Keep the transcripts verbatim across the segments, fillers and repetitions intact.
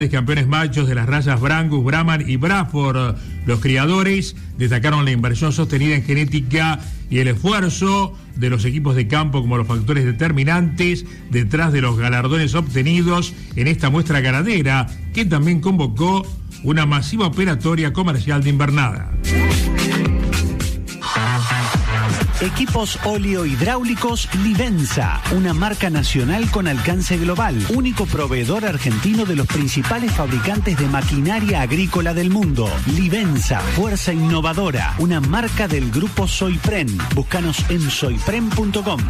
Campeones machos de las razas Brangus, Brahman y Braford. Los criadores destacaron la inversión sostenida en genética y el esfuerzo de los equipos de campo como los factores determinantes detrás de los galardones obtenidos en esta muestra ganadera, que también convocó una masiva operatoria comercial de invernada. Equipos oleohidráulicos Livenza, una marca nacional con alcance global, único proveedor argentino de los principales fabricantes de maquinaria agrícola del mundo. Livenza, fuerza innovadora, una marca del grupo Soypren. Búscanos en soypren punto com.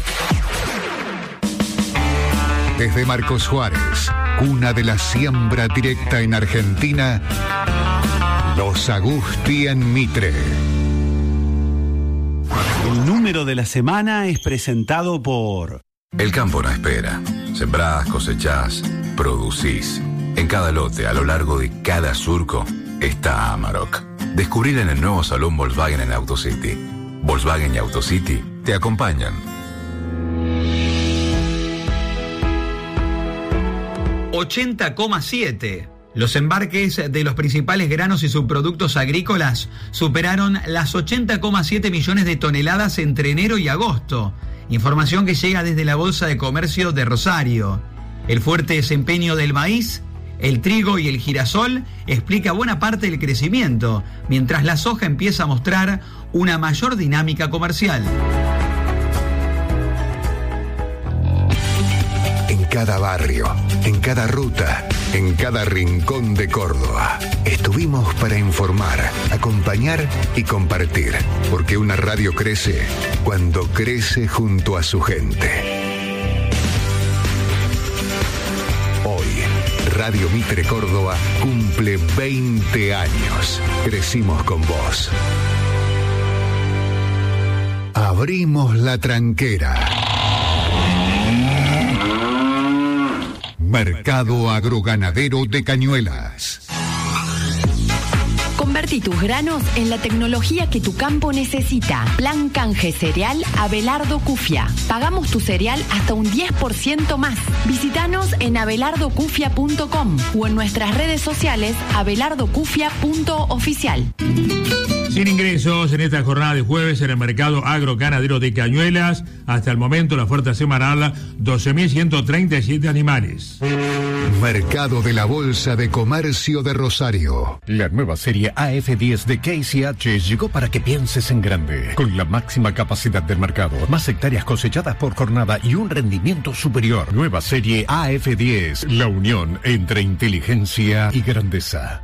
Desde Marcos Juárez, cuna de la siembra directa en Argentina, los Agusti en Mitre. El número de la semana es presentado por... El campo no espera. Sembrás, cosechás, producís. En cada lote, a lo largo de cada surco, está Amarok. Descubrir en el nuevo salón Volkswagen en AutoCity. Volkswagen y AutoCity te acompañan. ochenta coma siete. Los embarques de los principales granos y subproductos agrícolas superaron las ochenta coma siete millones de toneladas entre enero y agosto. Información que llega desde la Bolsa de Comercio de Rosario. El fuerte desempeño del maíz, el trigo y el girasol explica buena parte del crecimiento, mientras la soja empieza a mostrar una mayor dinámica comercial. En cada barrio, en cada ruta, en cada rincón de Córdoba, estuvimos para informar, acompañar y compartir, porque una radio crece cuando crece junto a su gente. Hoy, Radio Mitre Córdoba cumple veinte años. Crecimos con vos. Abrimos la tranquera. Mercado Agroganadero de Cañuelas. Convertí tus granos en la tecnología que tu campo necesita. Plan canje cereal Abelardo Cufia. Pagamos tu cereal hasta un diez por ciento más. Visítanos en abelardo cufia punto com o en nuestras redes sociales abelardo cufia punto oficial. Sin ingresos en esta jornada de jueves en el mercado agroganadero de Cañuelas. Hasta el momento la oferta semanal, doce mil ciento treinta y siete animales. Mercado de la Bolsa de Comercio de Rosario. La nueva serie A F diez de K C H llegó para que pienses en grande. Con la máxima capacidad del mercado, más hectáreas cosechadas por jornada y un rendimiento superior. Nueva serie A F diez, la unión entre inteligencia y grandeza.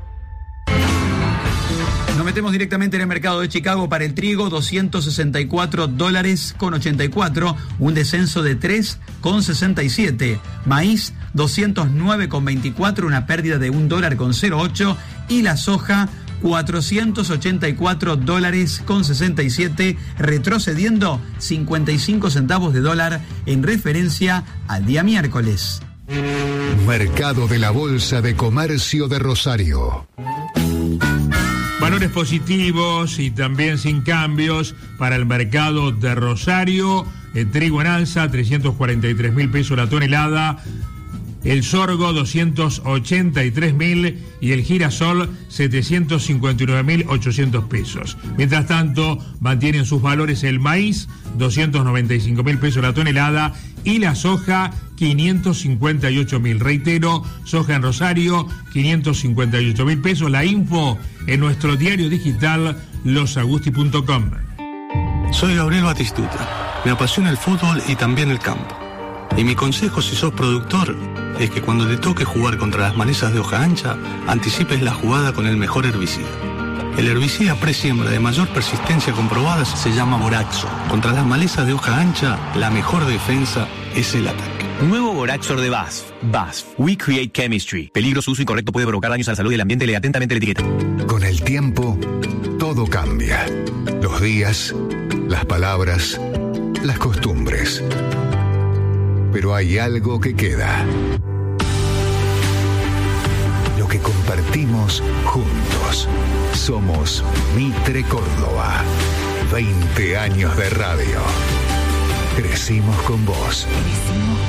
Nos metemos directamente en el mercado de Chicago para el trigo, doscientos sesenta y cuatro dólares con ochenta y cuatro, un descenso de tres con sesenta y siete. Maíz, doscientos nueve con veinticuatro, una pérdida de un dólar con cero ocho. Y la soja, cuatrocientos ochenta y cuatro dólares con sesenta y siete, retrocediendo cincuenta y cinco centavos de dólar en referencia al día miércoles. Mercado de la Bolsa de Comercio de Rosario. Valores positivos y también sin cambios para el mercado de Rosario. El trigo en alza, trescientos cuarenta y tres mil pesos la tonelada. El sorgo, doscientos ochenta y tres mil. Y el girasol, setecientos cincuenta y nueve mil ochocientos pesos. Mientras tanto, mantienen sus valores el maíz, doscientos noventa y cinco mil pesos la tonelada. Y la soja, quinientos cincuenta y ocho mil. Reitero, soja en Rosario, quinientos cincuenta y ocho mil pesos. La info en nuestro diario digital, los agusti punto com. Soy Gabriel Batistuta. Me apasiona el fútbol y también el campo. Y mi consejo, si sos productor, es que cuando te toque jugar contra las malezas de hoja ancha, anticipes la jugada con el mejor herbicida. El herbicida pre-siembra de mayor persistencia comprobada se llama Boraxo. Contra las malezas de hoja ancha, la mejor defensa es el ataque. Nuevo Boraxor de B A S F. B A S F. We Create Chemistry. Peligro, su uso incorrecto puede provocar daños a la salud y el ambiente. Lee atentamente la etiqueta. Con el tiempo, todo cambia. Los días, las palabras, las costumbres. Pero hay algo que queda. Lo que compartimos juntos. Somos Mitre Córdoba. veinte años de radio. Crecimos con vos. Crecimos